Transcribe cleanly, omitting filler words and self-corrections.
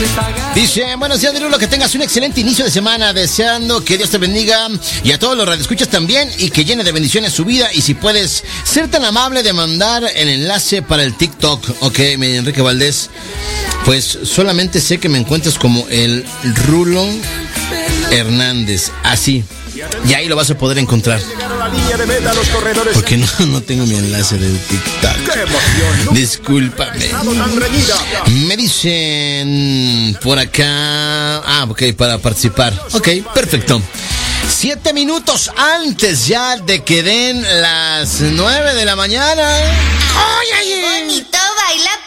Dice, buenos días, Derulo, que tengas un excelente inicio de semana, deseando que Dios te bendiga y a todos los radioescuchas también, y que llene de bendiciones su vida, y si puedes ser tan amable de mandar el enlace para el TikTok. Ok, mi Enrique Valdés, pues solamente sé que me encuentras como el Rulo Hernández, así, y ahí lo vas a poder encontrar. Porque no tengo mi enlace del TikTok. Discúlpame. Me dicen por acá. Ok, para participar. Ok, perfecto. 7 minutos antes ya de que den las 9 de la mañana. ¡Bonito baila